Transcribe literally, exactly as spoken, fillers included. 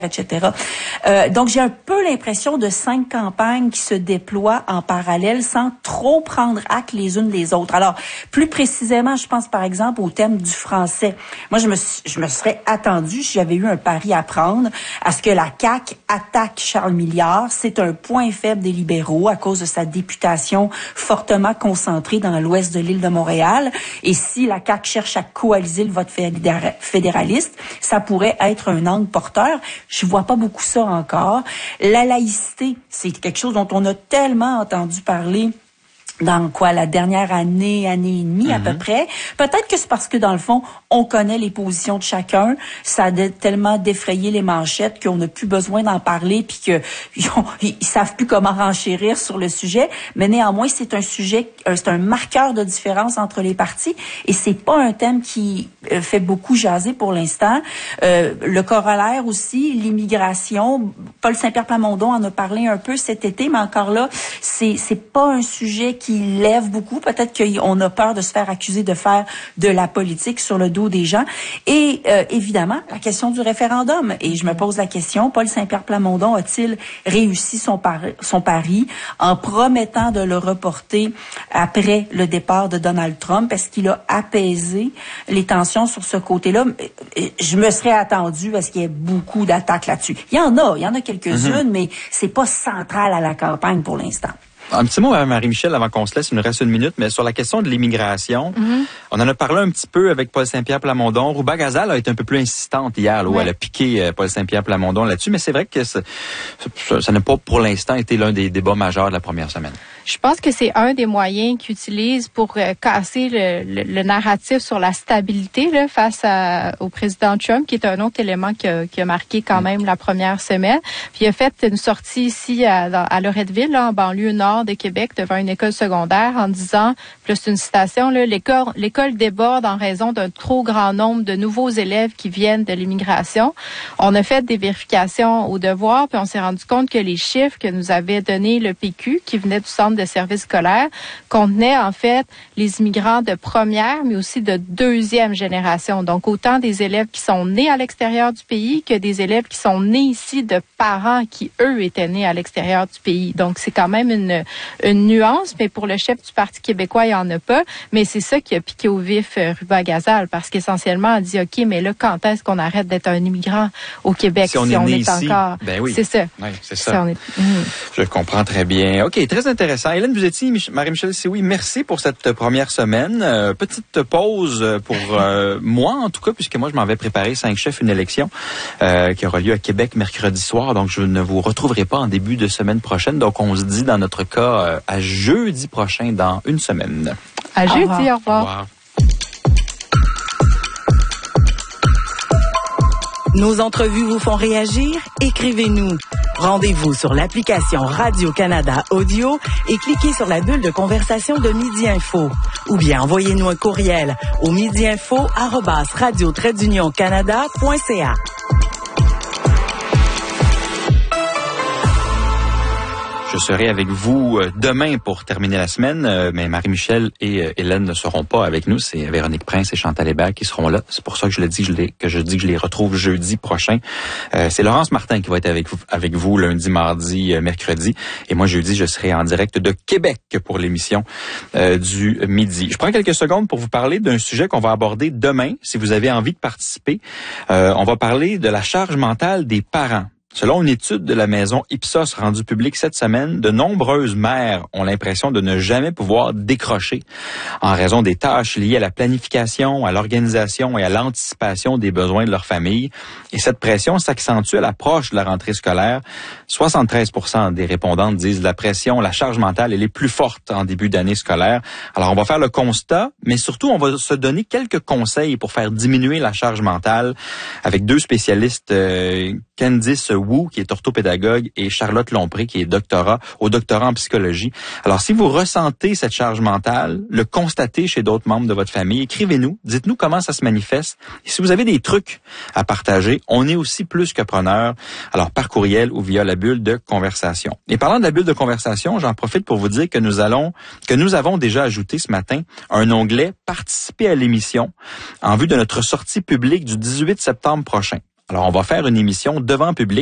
et cetera. Euh, donc, j'ai un peu l'impression de cinq campagnes qui se déploient en parallèle sans trop prendre acte les unes des autres. Alors, plus précisément, je pense par exemple au thème du français. Moi, je me je me serais attendue, si j'avais eu un pari à prendre, à ce que la C A Q attaque Charles Milliard. C'est un point faible des libéraux à cause de sa députation fortement concentrée dans l'ouest de l'île de Montréal. Et si la C A Q cherche à coaliser le vote fédéraliste, ça pourrait être un angle porteur. Je vois pas beaucoup ça encore. La laïcité, c'est quelque chose dont on a tellement entendu parler dans quoi la dernière année, année et demie mm-hmm. à peu près. Peut-être que c'est parce que dans le fond, on connaît les positions de chacun. Ça a tellement défrayé les manchettes qu'on n'a plus besoin d'en parler puis que ils, ont, ils savent plus comment renchérir sur le sujet. Mais néanmoins, c'est un sujet, c'est un marqueur de différence entre les partis et c'est pas un thème qui fait beaucoup jaser pour l'instant. Euh, le corollaire aussi, l'immigration. Paul Saint-Pierre Plamondon en a parlé un peu cet été, mais encore là, c'est c'est pas un sujet qui lève beaucoup. Peut-être qu'on a peur de se faire accuser de faire de la politique sur le dos des gens. Et euh, évidemment, la question du référendum. Et je me pose la question, Paul Saint-Pierre Plamondon a-t-il réussi son pari, son pari en promettant de le reporter après le départ de Donald Trump? Est-ce qu'il a apaisé les tensions sur ce côté-là? Je me serais attendu à ce qu'il y ait beaucoup d'attaques là-dessus. Il y en a, il y en a quelques-unes, mm-hmm. mais c'est pas central à la campagne pour l'instant. Un petit mot à Marie-Michel avant qu'on se laisse, il nous reste une minute, mais sur la question de l'immigration, mm-hmm. on en a parlé un petit peu avec Paul Saint-Pierre Plamondon. Rouba Gazal a été un peu plus insistante hier, là, où ouais. elle a piqué Paul Saint-Pierre Plamondon là-dessus, mais c'est vrai que ça, ça n'a pas pour l'instant été l'un des débats majeurs de la première semaine. Je pense que c'est un des moyens qu'ils utilisent pour euh, casser le, le, le narratif sur la stabilité là, face à, au président Trump, qui est un autre élément qui a, qui a marqué quand même la première semaine. Puis il a fait une sortie ici à, à Loretteville, là, en banlieue nord de Québec, devant une école secondaire, en disant, plus une citation, là, l'école, l'école déborde en raison d'un trop grand nombre de nouveaux élèves qui viennent de l'immigration. On a fait des vérifications au devoir, puis on s'est rendu compte que les chiffres que nous avait donnés le P Q, qui venait du centre de services scolaires, contenaient en fait les immigrants de première, mais aussi de deuxième génération. Donc, autant des élèves qui sont nés à l'extérieur du pays que des élèves qui sont nés ici de parents qui, eux, étaient nés à l'extérieur du pays. Donc, c'est quand même une, une nuance, mais pour le chef du Parti québécois, il n'y en a pas. Mais c'est ça qui a piqué au vif euh, Rouba Gazal, parce qu'essentiellement, elle dit, OK, mais là, quand est-ce qu'on arrête d'être un immigrant au Québec si on si est, on né est ici, encore... Ben oui. C'est ça. Oui, c'est ça. Si on est... mmh. Je comprends très bien. OK, très intéressant. Hélène Buzzetti, Marie-Michel Sioui, merci pour cette première semaine. Euh, petite pause pour euh, moi, en tout cas, puisque moi, je m'en vais préparer cinq chefs, une élection euh, qui aura lieu à Québec mercredi soir. Donc, je ne vous retrouverai pas en début de semaine prochaine. Donc, on se dit, dans notre cas, euh, à jeudi prochain, dans une semaine. À jeudi, au revoir. Au revoir. Au revoir. Nos entrevues vous font réagir? Écrivez-nous. Rendez-vous sur l'application Radio-Canada Audio et cliquez sur la bulle de conversation de Midi Info. Ou bien envoyez-nous un courriel au midiinfo arobase radio trait d'union canada point c a. Je serai avec vous demain pour terminer la semaine, mais Marie-Michel et Hélène ne seront pas avec nous. C'est Véronique Prince et Chantal Hébert qui seront là. C'est pour ça que je le dis, je les, que je dis que je les retrouve jeudi prochain. Euh, c'est Laurence Martin qui va être avec vous, avec vous lundi, mardi, mercredi. Et moi, jeudi, je serai en direct de Québec pour l'émission euh, du midi. Je prends quelques secondes pour vous parler d'un sujet qu'on va aborder demain, si vous avez envie de participer. Euh, on va parler de la charge mentale des parents. Selon une étude de la maison Ipsos rendue publique cette semaine, de nombreuses mères ont l'impression de ne jamais pouvoir décrocher en raison des tâches liées à la planification, à l'organisation et à l'anticipation des besoins de leur famille. Et cette pression s'accentue à l'approche de la rentrée scolaire. soixante-treize pour cent des répondantes disent la pression, la charge mentale, elle est plus forte en début d'année scolaire. Alors, on va faire le constat, mais surtout, on va se donner quelques conseils pour faire diminuer la charge mentale avec deux spécialistes, euh, Candice Wu, qui est orthopédagogue, et Charlotte Lompré, qui est doctorat, au doctorat en psychologie. Alors, si vous ressentez cette charge mentale, le constatez chez d'autres membres de votre famille, écrivez-nous, dites-nous comment ça se manifeste. Et si vous avez des trucs à partager, on est aussi plus que preneurs. Alors, par courriel ou via la bulle de conversation. Et parlant de la bulle de conversation, j'en profite pour vous dire que nous allons, que nous avons déjà ajouté ce matin un onglet « Participer à l'émission » en vue de notre sortie publique du dix-huit septembre prochain. Alors, on va faire une émission devant public.